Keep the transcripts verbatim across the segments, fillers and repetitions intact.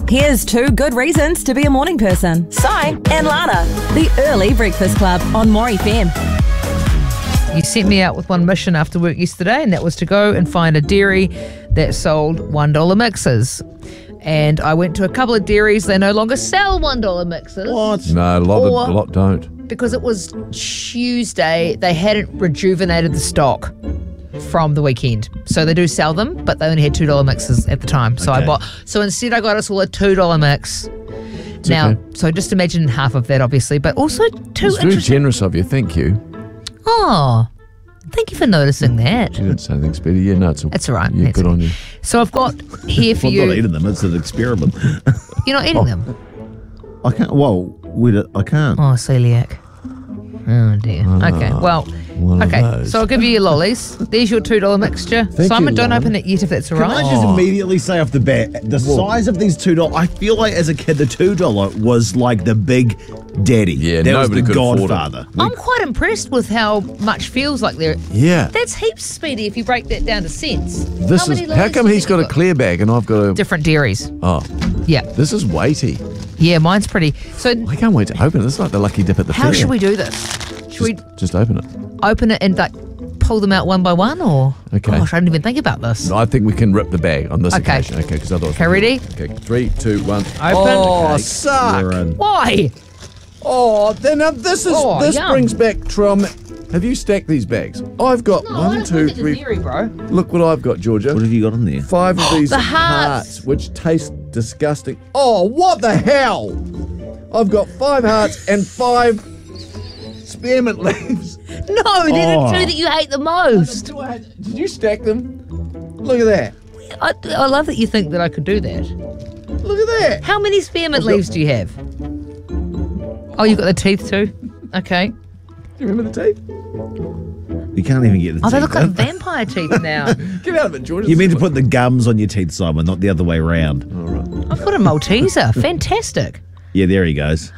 Here's two good reasons to be a morning person. Si and Lana. The Early Breakfast Club on More F M. You sent me out with one mission after work yesterday, and that was to go and find a dairy that sold one dollar mixes. And I went to a couple of dairies. They no longer sell one dollar mixes. What? No, a lot, Or- of, a lot don't. Because it was Tuesday, they hadn't rejuvenated the stock from the weekend. So they do sell them, but they only had two dollar mixes at the time. So I Okay. bought. So instead I got us all a two dollar mix. Now, okay. so just imagine half of that, obviously, but also two It's very interesting. generous of you. Thank you. Oh, thank you for noticing that. You didn't say anything, Speedy. Yeah, no, it's, a, That's all right. Yeah, That's good okay. on you. So I've got here for I'm you. not eating them. It's an experiment. You're not eating them. I can't. Well, we don't- I can't. Oh, celiac. Oh dear. Okay. Well. one of Okay. those. So I'll give you your lollies. There's your two dollar mixture. Thank Simon, you, don't Lauren. open it yet if that's all Can right. I just immediately say off the bat, the size of these two dollars? I feel like as a kid, the two dollar was like the big daddy. Yeah, that was nobody the could afford it. godfather. I'm quite impressed with how much feels like there. Yeah. That's heaps, Speedy, if you break that down to cents. This how many is. How lollies come do you he's think got a you've clear bag and I've got a? Different dairies. Oh, Yeah. this is weighty. Yeah, mine's pretty. So I can't wait to open it. This is like the lucky dip at the how fair. should we do this? Should we Just, just open it. open it and like pull them out one by one, or? Okay. Gosh, I didn't even think about this. No, I think we can rip the bag on this Okay. occasion. Okay, because otherwise. Okay, ready? Okay, three, two, one. Open. Oh, Okay. suck! We're in. Why? Oh, then uh, this is Oh, this yum. brings back from. Have you stacked these bags? I've got No, I one, don't two, look at the three. dairy, bro. Look what I've got, Georgia. What have you got in there? Five of these The hearts. which taste disgusting. Oh, what the hell! I've got five hearts and five spearmint leaves. No, they're Oh. the two that you hate the most. Did you stack them? Look at that. I, I love that you think that I could do that. Look at that. How many spearmint I've got- leaves do you have? Oh, you've got the teeth too? Okay. Do you remember the tape? You can't even get the Oh, they teeth look like in. vampire teeth now. Get out of it, Georgia. You mean to put the gums on your teeth, Simon, not the other way around. All right. I've got a Malteser. Fantastic. Yeah, there he goes.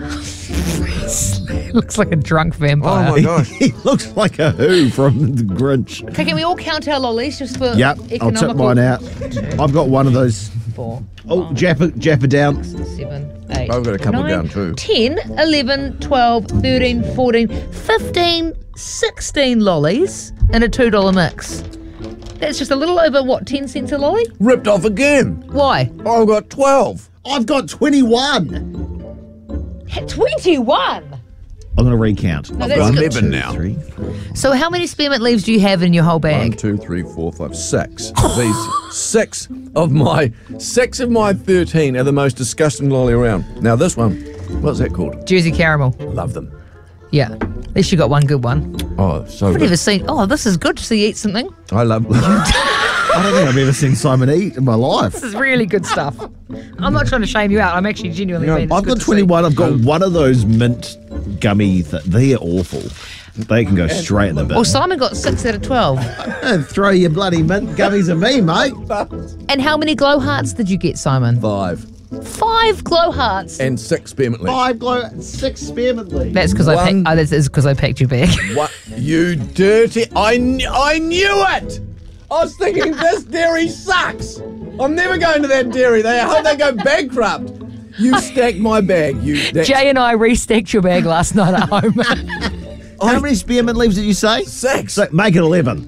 Looks like a drunk Oh vampire. my gosh. He looks like a Who from the Grinch. Okay, can we all count our lollies just for Yep, I'll economical? tip mine out. I've got one of those. Four, Oh, Japper, Japper down. seven, eight, I've got a couple nine, down too. ten, eleven, twelve, thirteen, fourteen, fifteen, sixteen lollies in a two dollar mix. That's just a little over, what, ten cents a lolly? Ripped off again. Why? I've got twelve. I've got twenty-one. twenty-one! I'm going to recount. No, I've that's got good. eleven now. Three. So how many spearmint leaves do you have in your whole One, bag? two, three, four, five, six. These six of my six of my thirteen are the most disgusting lolly around. Now this one, what's that called? Jersey caramel. Love them. Yeah. At least you got one good one. Oh, so I've good. never seen, oh, this is good to see you eat something. I love. I don't think I've ever seen Simon eat in my life. This is really good stuff. I'm not trying to shame you out. I'm actually genuinely No, being it's I've good got to see. twenty-one. I've got one of those mint gummy. Th- they are awful. They can go straight in the bin. Well, Simon got six out of twelve. Uh, throw your bloody mint gummies at me, mate. And how many glow hearts did you get, Simon? Five Five glow hearts. and six spearmint leaves. Five glow, six spearmint leaves. That's because I packed. One- Oh, that's because I packed your bag. What? You dirty! I kn- I knew it. I was thinking this dairy sucks. I'm never going to that dairy. They I hope they go bankrupt. You stacked my bag. You. that's Jay and I restacked your bag last night at home. How many spearmint leaves did you say? Six. So, make it eleven.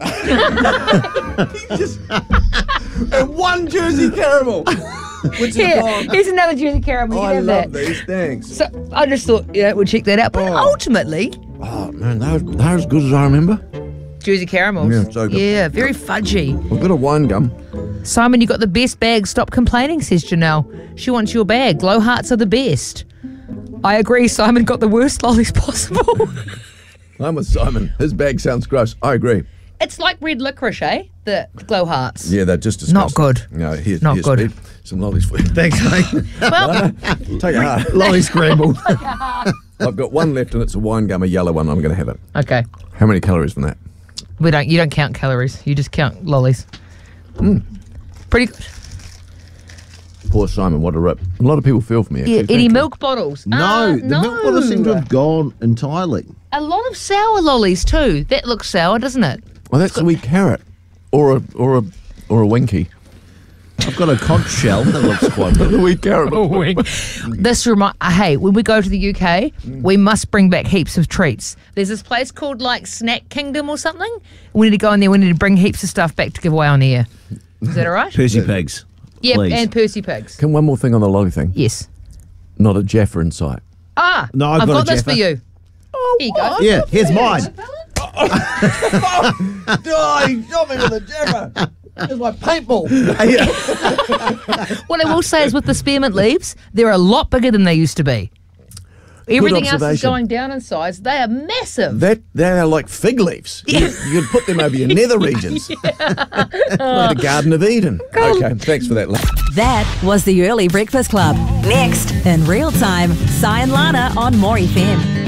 Just, and one Jersey caramel, which is Here, gone. here's another Jersey caramel. You Oh, can I have love that. these. Thanks. So I just thought, yeah, we'll check that out. But Oh. ultimately, Oh man, they're, they're as good as I remember. Jersey caramels. Yeah, so good. Yeah, very fudgy. We've got a wine gum. Simon, you got the best bag. Stop complaining, says Janelle. She wants your bag. Glow hearts are the best. I agree. Simon got the worst lollies possible. I'm with Simon. His bag sounds gross. I agree. It's like red licorice, eh? The glow hearts. Yeah, they're just disgusting. Not good. No, here, Not here's good. Pete. Some lollies for you. Thanks, mate. Well, Take it hard. Lolly scrambled. I've got one left and it's a wine gum, a yellow one. I'm going to have it. okay. How many calories from that? We don't. You don't count calories. You just count lollies. Mm. Pretty good. Poor Simon, what a rip. A lot of people feel for me. Yeah, Actually. any Thank you. milk bottles? No, Uh, the milk bottles seem to have gone entirely. A lot of sour lollies too. That looks sour, doesn't it? Well, that's a wee carrot, or a or a or a winky. I've got a conch shell that looks quite good. The wee carrot. A wing. This remind. Uh, hey, when we go to the U K, we must bring back heaps of treats. There's this place called like Snack Kingdom or something. We need to go in there. We need to bring heaps of stuff back to give away on the air. Is that all right? Percy Pigs. Yep, please. and Percy Pigs. Can one more thing on the lolly thing? Yes. Not a Jaffa in sight. Ah, No, I've I've got got, a this Jaffa. for you. Oh, Here you go. Yeah, here's mine. Oh, he shot me with a Jaffa. It's like paintball. What I will say is with the spearmint leaves, they're a lot bigger than they used to be. Everything else is observation. going down in size. They are massive. That they are like fig leaves. You, you could put them over your nether regions. Like the Garden of Eden. Okay, thanks for that. That was the Early Breakfast Club. Next, in real time, Si and Lana on More F M.